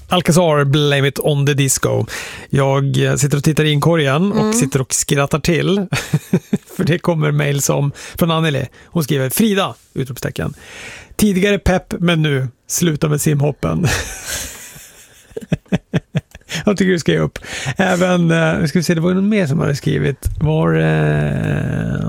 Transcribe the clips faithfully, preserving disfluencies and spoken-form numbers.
Alcazar, Blame It On The Disco. Jag sitter och tittar i inkorgen och mm. sitter och skrattar till. För det kommer mejl som från Anneli. Hon skriver: Frida, utropstecken. Tidigare pepp, men nu sluta med simhoppen. Jag tycker du ska ge upp. Även, nu ska vi se, det var någon mer som hade skrivit. Var eh,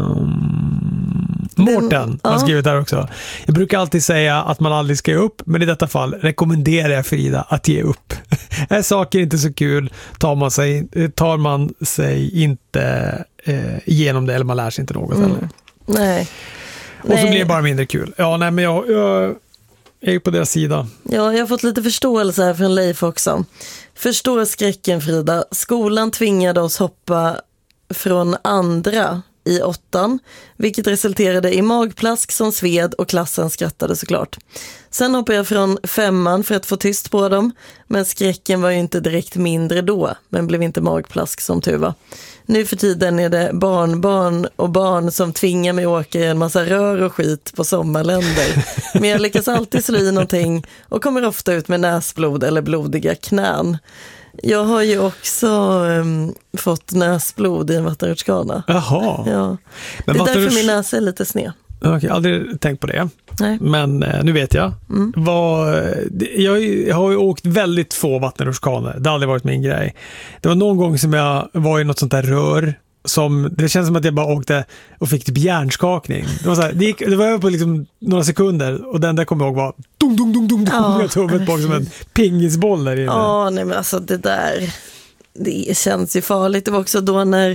um, Mårten har skrivit där också. Jag brukar alltid säga att man aldrig ska ge upp, men i detta fall rekommenderar jag Frida att ge upp. Är saker inte så kul, tar man sig, tar man sig inte eh, igenom det, eller man lär sig inte något. Mm. Eller. Nej. Och nej. så blir det bara mindre kul. Ja, nej, men jag... jag Jag är på deras sida. Ja, jag har fått lite förståelse här från Leif också. Förstår skräcken, Frida. Skolan tvingade oss hoppa från andra i åttan, vilket resulterade i magplask som sved och klassen skrattade såklart. Sen hoppade jag från femman för att få tyst på dem, men skräcken var ju inte direkt mindre då, men blev inte magplask som tur var. Nu för tiden är det barn, barn och barn som tvingar mig åka i en massa rör och skit på sommarländer. Men jag lyckas alltid slå i någonting och kommer ofta ut med näsblod eller blodiga knän. Jag har ju också um, fått näsblod i en vattenrutschkana. Jaha. Ja. Men det är vattenrutsch... därför min näsa är lite sned. Okej, okay, aldrig tänkt på det. Nej. Men eh, nu vet jag. Mm. Vad, jag. Jag har ju åkt väldigt få vattenrutschkanor. Det har aldrig varit min grej. Det var någon gång som jag var i något sånt där rör. Som, det känns som att jag bara åkte och fick typ hjärnskakning. Det var, så här, det, gick, det var över på liksom några sekunder. Och den där kom jag ihåg var dum, dum, dum, dum, dum. Ja. Jag tog huvudet bak som en pingisboll där inne. Ja, nej men alltså det där, det känns ju farligt. Det var också då när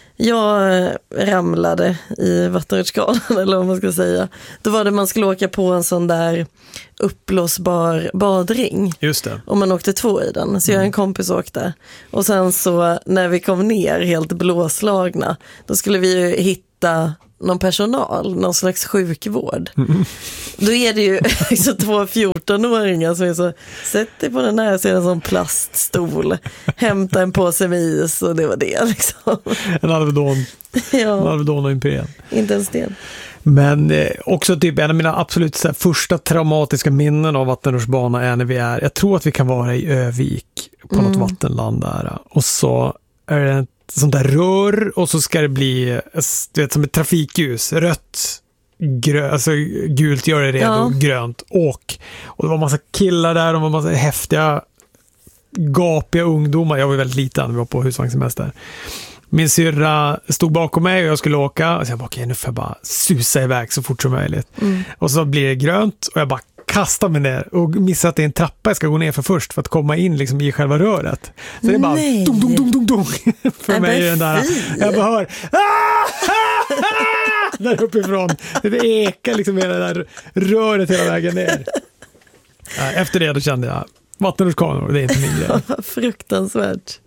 jag ramlade i vattenrutschkanan, eller vad man ska säga. Då var det man skulle åka på en sån där uppblåsbar badring. Just det. Och man åkte två i den. Så jag och en kompis åkte. Och sen så när vi kom ner helt blåslagna, då skulle vi ju hitta någon personal, någon slags sjukvård. Mm. Då är det ju liksom två fjortonåringar som är så, sätt dig på den här, så är det en sån plaststol, hämta en påse med is och det var det liksom. En Alvedon. Ja. En Alvedon och Imperial. Inte en sten. Men eh, också typ en av mina absolut så här, första traumatiska minnen av vattenrutschbana är när vi är, jag tror att vi kan vara i Övik på mm. något vattenland där. Och så är det ett sånt där rör och så ska det bli, du vet, som ett trafikljus, rött, grö, alltså gult gör det redo, ja. Grönt, åk. Och det var massa killar där, och det var massa häftiga gapiga ungdomar. Jag var väldigt liten, vi var på husvagnssemester. Min syrra stod bakom mig och jag skulle åka, och så jag bara, okej, nu får jag bara susa iväg så fort som möjligt. Mm. Och så blir det grönt och jag bara kastar mig ner och missar att det är en trappa jag ska gå ner för först för att komma in liksom i själva röret. Så det är bara dong, dong, dong, dong, dong. För mig är den där, jag bara hör där uppifrån. Det ekar liksom hela det där röret hela vägen ner. Efter det då kände jag vattenrutschkanor, det är inte min grej. Fruktansvärt.